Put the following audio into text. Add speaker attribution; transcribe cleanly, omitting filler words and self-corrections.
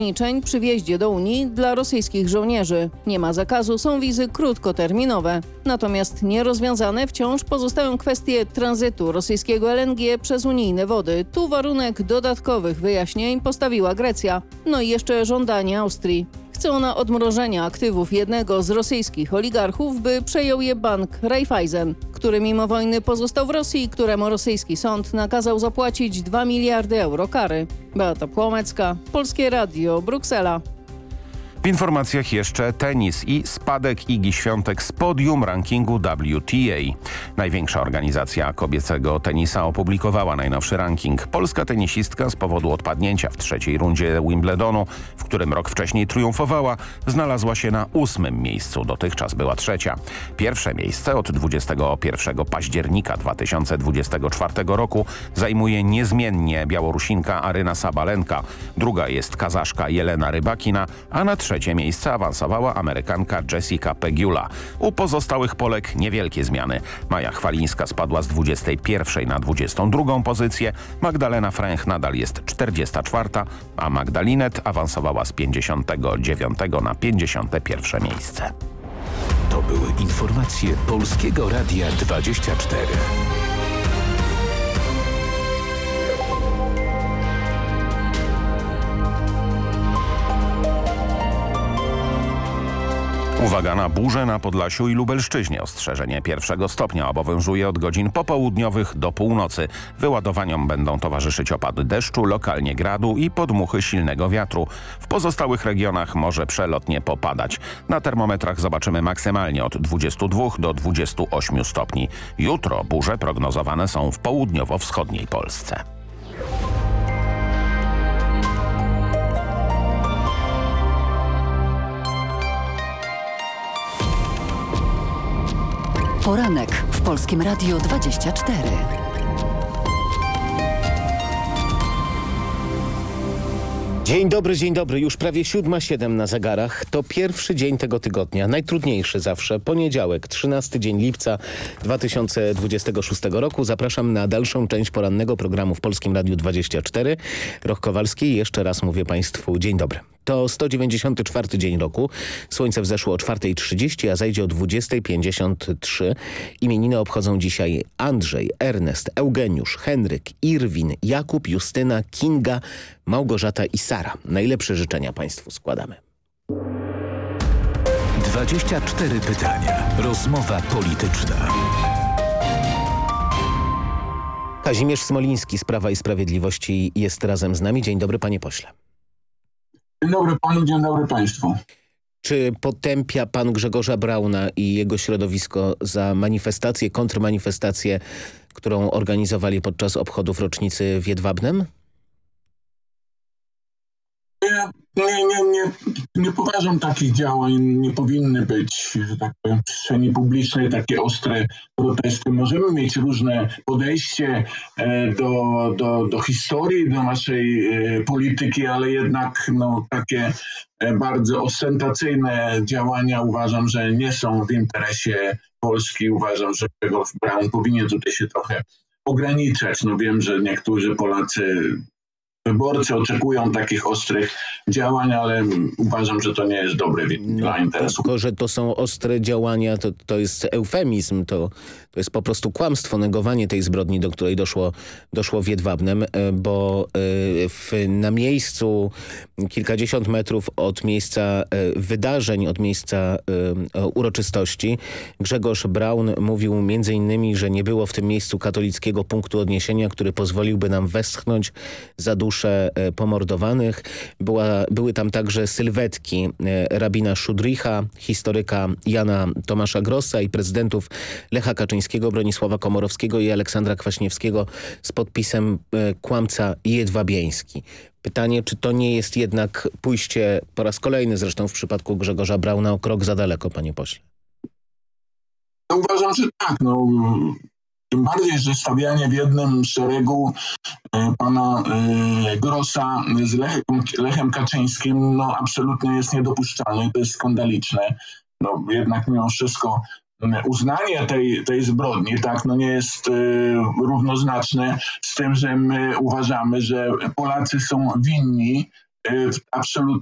Speaker 1: ograniczeń przy wjeździe do Unii dla rosyjskich żołnierzy. Nie ma zakazu, są wizy krótkoterminowe. Natomiast nierozwiązane wciąż pozostają kwestie tranzytu rosyjskiego LNG przez unijne wody. Tu warunek dodatkowych wyjaśnień postawiła Grecja. No i jeszcze żądanie Austrii. Chce ona odmrożenia aktywów jednego z rosyjskich oligarchów, by przejął je bank Raiffeisen, który mimo wojny pozostał w Rosji i któremu rosyjski sąd nakazał zapłacić 2 miliardy euro kary. Beata Płomecka, Polskie Radio, Bruksela.
Speaker 2: W informacjach jeszcze tenis i spadek Igi Świątek z podium rankingu WTA. Największa organizacja kobiecego tenisa opublikowała najnowszy ranking. Polska tenisistka z powodu odpadnięcia w trzeciej rundzie Wimbledonu, w którym rok wcześniej triumfowała, znalazła się na 8. miejscu. Dotychczas była trzecia. Pierwsze miejsce od 21 października 2024 roku zajmuje niezmiennie Białorusinka Aryna Sabalenka. Druga jest Kazaszka Jelena Rybakina, a na trzecie miejsce awansowała Amerykanka Jessica Pegula. U pozostałych Polek niewielkie zmiany. Maja Chwalińska spadła z 21 na 22 pozycję, Magdalena Fręch nadal jest 44, a Magdalinet awansowała z 59 na 51 miejsce.
Speaker 3: To były informacje Polskiego Radia 24.
Speaker 2: Uwaga na burze na Podlasiu i Lubelszczyźnie. Ostrzeżenie 1 stopnia obowiązuje od godzin popołudniowych do północy. Wyładowaniom będą towarzyszyć opady deszczu, lokalnie gradu i podmuchy silnego wiatru. W pozostałych regionach może przelotnie popadać. Na termometrach zobaczymy maksymalnie od 22 do 28 stopni. Jutro burze prognozowane są w południowo-wschodniej Polsce.
Speaker 4: Poranek w Polskim Radiu 24.
Speaker 5: Dzień dobry, już prawie 7:07 na zegarach. To pierwszy dzień tego tygodnia, najtrudniejszy zawsze, poniedziałek, 13 dzień lipca 2026 roku. Zapraszam na dalszą część porannego programu w Polskim Radiu 24. Roch Kowalski i jeszcze raz mówię Państwu dzień dobry. To 194 dzień roku. Słońce wzeszło o 4:30, a zajdzie o 20:53. Imieniny obchodzą dzisiaj Andrzej, Ernest, Eugeniusz, Henryk, Irwin, Jakub, Justyna, Kinga, Małgorzata i Sara. Najlepsze życzenia Państwu składamy.
Speaker 3: 24 pytania. Rozmowa polityczna.
Speaker 5: Kazimierz Smoliński z Prawa i Sprawiedliwości jest razem z nami. Dzień dobry, panie pośle.
Speaker 6: Dzień dobry panu, dzień dobry państwu.
Speaker 5: Czy potępia pan Grzegorza Brauna i jego środowisko za manifestację, kontrmanifestację, którą organizowali podczas obchodów rocznicy w Jedwabnem?
Speaker 6: Nie poważam takich działań, nie powinny być, że tak powiem, w przestrzeni publicznej takie ostre protesty. Możemy mieć różne podejście do historii, do naszej polityki, ale jednak takie bardzo ostentacyjne działania uważam, że nie są w interesie Polski. Uważam, że Grzegorz Braun powinien tutaj się trochę ograniczać. Wiem, że niektórzy Polacy, wyborcy oczekują takich ostrych działań, ale uważam, że to nie jest dobre dla interesu.
Speaker 5: Tylko, że to są ostre działania, to jest eufemizm, to jest po prostu kłamstwo, negowanie tej zbrodni, do której doszło w Jedwabnem, bo na miejscu kilkadziesiąt metrów od miejsca wydarzeń, od miejsca uroczystości, Grzegorz Braun mówił m.in., że nie było w tym miejscu katolickiego punktu odniesienia, który pozwoliłby nam westchnąć za duszę pomordowanych. Były tam także sylwetki rabina Szudricha, historyka Jana Tomasza Grossa i prezydentów Lecha Kaczyńskiego, Bronisława Komorowskiego i Aleksandra Kwaśniewskiego z podpisem kłamca jedwabieński. Pytanie, czy to nie jest jednak pójście, po raz kolejny zresztą w przypadku Grzegorza Brauna, o krok za daleko, panie pośle?
Speaker 6: Uważam, że tak. Tym bardziej, że stawianie w jednym szeregu pana Grossa z Lechem Kaczyńskim absolutnie jest niedopuszczalne i to jest skandaliczne. Jednak mimo wszystko uznanie tej zbrodni nie jest równoznaczne z tym, że my uważamy, że Polacy są winni absolutnie